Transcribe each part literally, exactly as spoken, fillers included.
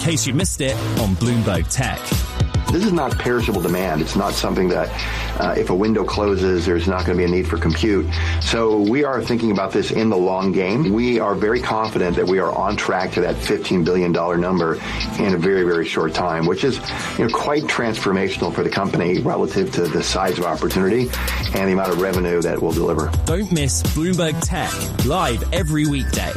case you missed it on Bloomberg Tech. This is not perishable demand. It's not something that uh, if a window closes, there's not going to be a need for compute. So we are thinking about this in the long game. We are very confident that we are on track to that fifteen billion dollars number in a very, very short time, which is you know, quite transformational for the company relative to the size of opportunity and the amount of revenue that we'll deliver. Don't miss Bloomberg Tech, live every weekday.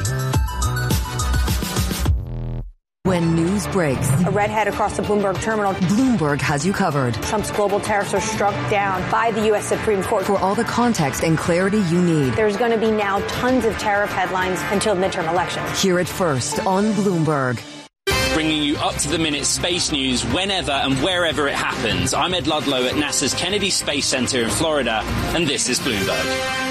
When news breaks, a redhead across the Bloomberg terminal. Bloomberg has you covered. Trump's global tariffs are struck down by the U S Supreme Court. For all the context and clarity you need. There's going to be now tons of tariff headlines until midterm elections. Hear it first on Bloomberg. Bringing you up-to-the-minute space news whenever and wherever it happens. I'm Ed Ludlow at NASA's Kennedy Space Center in Florida, and this is Bloomberg.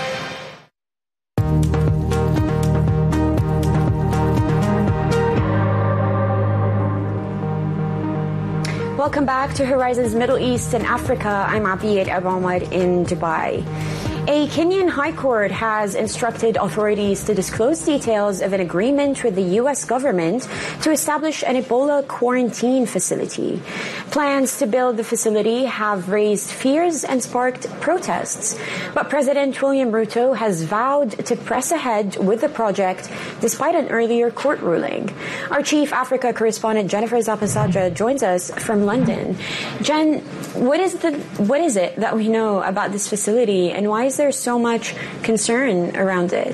Welcome back to Horizons Middle East and Africa. I'm Abiyat Abahmad in Dubai. A Kenyan High Court has instructed authorities to disclose details of an agreement with the U S government to establish an Ebola quarantine facility. Plans to build the facility have raised fears and sparked protests. But President William Ruto has vowed to press ahead with the project despite an earlier court ruling. Our Chief Africa correspondent Jennifer Zapasadra joins us from London. Jen, what is the what is it that we know about this facility, and why is there so much concern around it?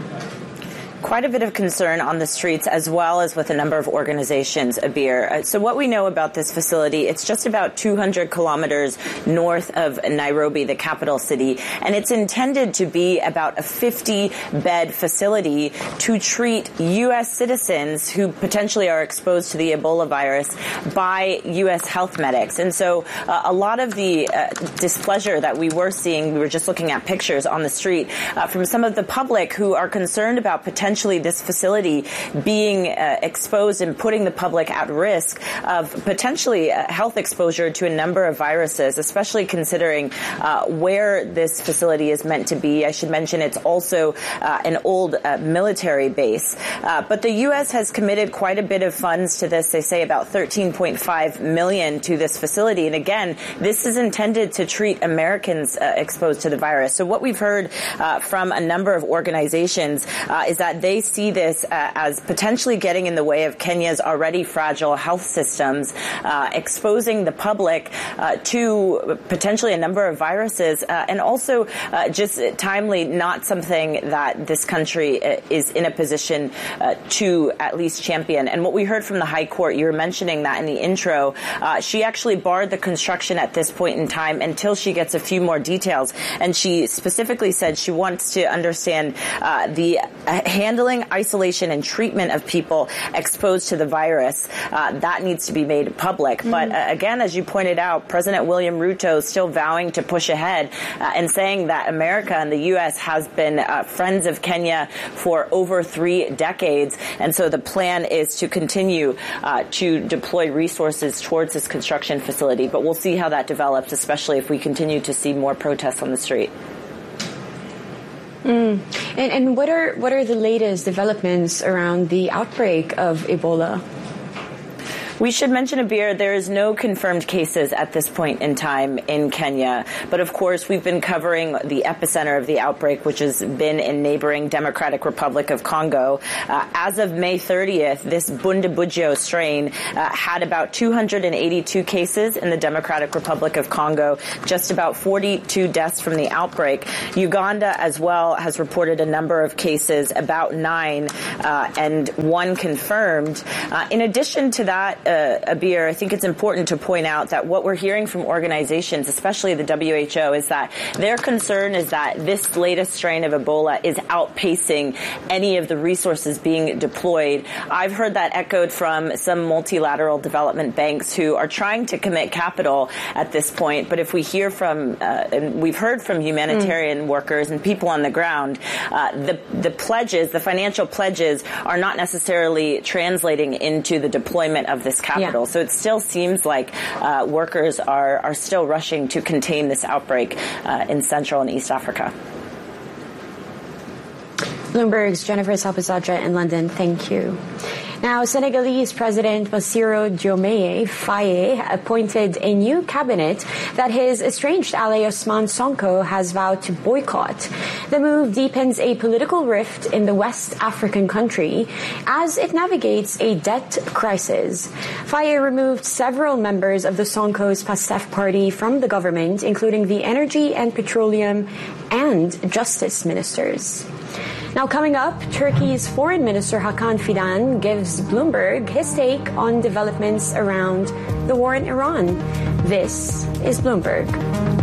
Quite a bit of concern on the streets, as well as with a number of organizations, Abir. Uh, so what we know about this facility, it's just about two hundred kilometers north of Nairobi, the capital city, and it's intended to be about a fifty bed facility to treat U S citizens who potentially are exposed to the Ebola virus by U S health medics. And so uh, a lot of the uh, displeasure that we were seeing, we were just looking at pictures on the street uh, from some of the public who are concerned about potentially this facility being uh, exposed and putting the public at risk of potentially uh, health exposure to a number of viruses, especially considering uh, where this facility is meant to be. I should mention it's also uh, an old uh, military base. Uh, but the U S has committed quite a bit of funds to this. They say about thirteen point five million dollars to this facility. And again, this is intended to treat Americans uh, exposed to the virus. So what we've heard uh, from a number of organizations uh, is that they see this uh, as potentially getting in the way of Kenya's already fragile health systems, uh, exposing the public uh, to potentially a number of viruses, uh, and also uh, just timely not something that this country is in a position uh, to at least champion. And what we heard from the High Court, you were mentioning that in the intro, uh, she actually barred the construction at this point in time until she gets a few more details. And she specifically said she wants to understand uh, the uh, handling, isolation, and treatment of people exposed to the virus. Uh, that needs to be made public. Mm-hmm. But uh, again, as you pointed out, President William Ruto is still vowing to push ahead uh, and saying that America and the U S has been uh, friends of Kenya for over three decades. And so the plan is to continue uh, to deploy resources towards this construction facility. But we'll see how that develops, especially if we continue to see more protests on the street. Mm. And, and what are what are the latest developments around the outbreak of Ebola? We should mention, Abir, there is no confirmed cases at this point in time in Kenya. But of course, we've been covering the epicenter of the outbreak, which has been in neighboring Democratic Republic of Congo. Uh, as of May thirtieth, this Bundibugyo strain uh, had about two hundred eighty-two cases in the Democratic Republic of Congo, just about forty-two deaths from the outbreak. Uganda as well has reported a number of cases, about nine, uh, and one confirmed. Uh, in addition to that, Uh, Abir, I think it's important to point out that what we're hearing from organizations, especially the W H O, is that their concern is that this latest strain of Ebola is outpacing any of the resources being deployed. I've heard that echoed from some multilateral development banks who are trying to commit capital at this point. But if we hear from, uh, and we've heard from humanitarian mm. workers and people on the ground, uh, the, the pledges, the financial pledges are not necessarily translating into the deployment of this capital. Yeah. So it still seems like uh, workers are, are still rushing to contain this outbreak uh, in Central and East Africa. Bloomberg's Jennifer Zapasadra in London. Thank you. Now, Senegalese President Bassirou Diomaye Faye appointed a new cabinet that his estranged ally Ousmane Sonko has vowed to boycott. The move deepens a political rift in the West African country as it navigates a debt crisis. Faye removed several members of the Sonko's PASTEF party from the government, including the Energy and Petroleum and Justice ministers. Now coming up, Turkey's Foreign Minister Hakan Fidan gives Bloomberg his take on developments around the war in Iran. This is Bloomberg.